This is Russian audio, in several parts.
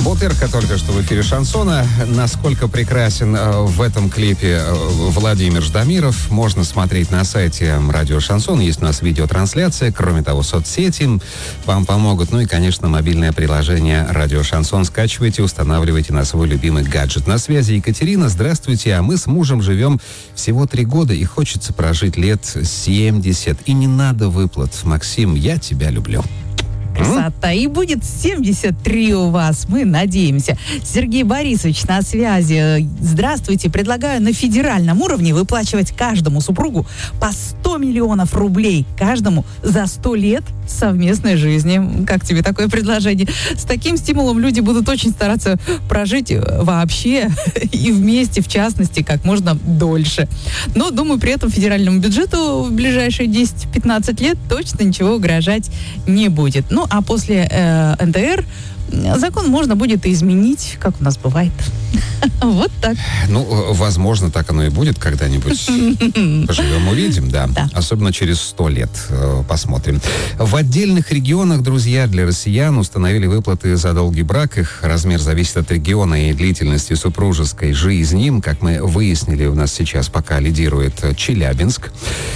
Бутырка только что в эфире шансона. Насколько прекрасен в этом клипе Владимир Ждамиров, можно смотреть на сайте Радио Шансон. Есть у нас видеотрансляция. Кроме того, соцсети вам помогут. Ну и, конечно, мобильное приложение Радио Шансон. Скачивайте, устанавливайте на свой любимый гаджет. На связи Екатерина. Здравствуйте. А мы с мужем живем всего 3 года и хочется прожить лет 70. И не надо выплат. Максим, я тебя люблю. Красота. И будет 73 у вас, мы надеемся. Сергей Борисович на связи. Здравствуйте. Предлагаю на федеральном уровне выплачивать каждому супругу по 100 миллионов рублей. Каждому за 100 лет совместной жизни. Как тебе такое предложение? С таким стимулом люди будут очень стараться прожить вообще и вместе, в частности, как можно дольше. Но, думаю, при этом федеральному бюджету в ближайшие 10-15 лет точно ничего угрожать не будет. Ну, а после НДР закон можно будет изменить, как у нас бывает. Вот так. Ну, возможно, так оно и будет когда-нибудь. Поживем, увидим, да. Особенно через 100 лет. Посмотрим. В отдельных регионах, друзья, для россиян установили выплаты за долгий брак. Их размер зависит от региона и длительности супружеской жизни. Как мы выяснили, у нас сейчас пока лидирует Челябинск.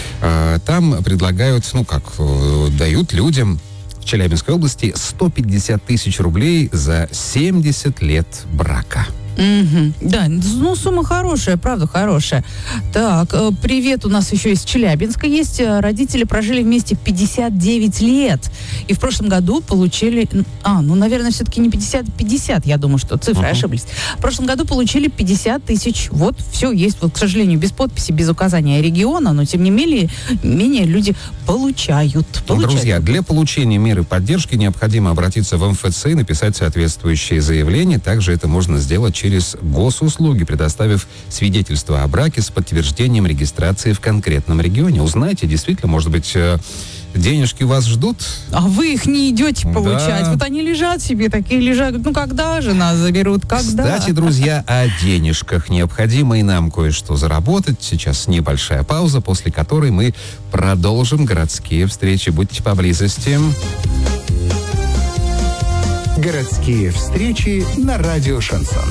Там предлагают, дают людям в Челябинской области 150 тысяч рублей за 70 лет брака. Угу. Да, сумма хорошая, правда хорошая. Так, привет, у нас еще из Челябинска есть. Родители прожили вместе 59 лет. И в прошлом году получили... наверное, все-таки не 50, я думаю, что цифры ошиблись. В прошлом году получили 50 тысяч. Вот, все есть. Вот, к сожалению, без подписи, без указания региона, но, тем не менее люди получают. Друзья, для получения меры поддержки необходимо обратиться в МФЦ и написать соответствующее заявление. Также это можно сделать через госуслуги, предоставив свидетельство о браке с подтверждением регистрации в конкретном регионе. Узнайте, действительно, может быть, денежки вас ждут. А вы их не идете получать. Да. Вот они лежат себе, такие лежат. Когда же нас заберут? Когда? Кстати, друзья, о денежках. Необходимо и нам кое-что заработать. Сейчас небольшая пауза, после которой мы продолжим городские встречи. Будьте поблизости. Городские встречи на Радио Шансон.